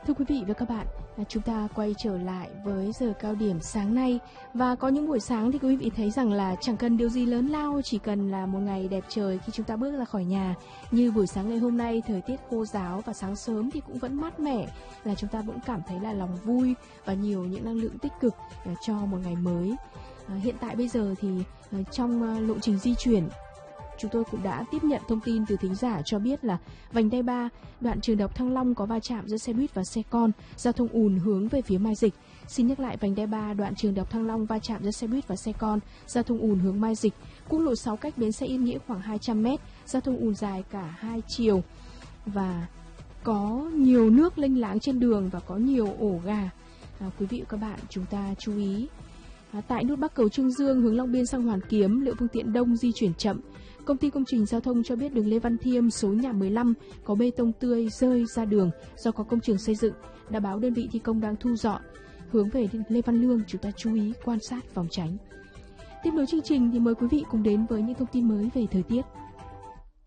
Thưa quý vị và các bạn, chúng ta quay trở lại với giờ cao điểm sáng nay. Và có những buổi sáng thì quý vị thấy rằng là chẳng cần điều gì lớn lao, chỉ cần là một ngày đẹp trời khi chúng ta bước ra khỏi nhà. Như buổi sáng ngày hôm nay, thời tiết khô ráo và sáng sớm thì cũng vẫn mát mẻ, là chúng ta vẫn cảm thấy là lòng vui và nhiều những năng lượng tích cực cho một ngày mới. Hiện tại bây giờ thì trong lộ trình di chuyển, chúng tôi cũng đã tiếp nhận thông tin từ thính giả cho biết là vành đai 3, đoạn Trường Đại học Thăng Long có va chạm giữa xe buýt và xe con, giao thông ùn hướng về phía Mai Dịch. Xin nhắc lại, vành đai 3, đoạn Trường Đại học Thăng Long va chạm giữa xe buýt và xe con, giao thông ùn hướng Mai Dịch. Quốc lộ 6 cách bến xe Yên Nghĩa khoảng 200 m, giao thông ùn dài cả hai chiều và có nhiều nước lênh láng trên đường và có nhiều ổ gà. Quý vị và các bạn chúng ta chú ý. Tại nút Bắc cầu Trương Dương hướng Long Biên sang Hoàn Kiếm, lượng phương tiện đông di chuyển chậm. Công ty công trình giao thông cho biết đường Lê Văn Thiêm số nhà 15 có bê tông tươi rơi ra đường do có công trường xây dựng, đã báo đơn vị thi công đang thu dọn. Hướng về Lê Văn Lương, chúng ta chú ý quan sát phòng tránh. Tiếp nối chương trình thì mời quý vị cùng đến với những thông tin mới về thời tiết.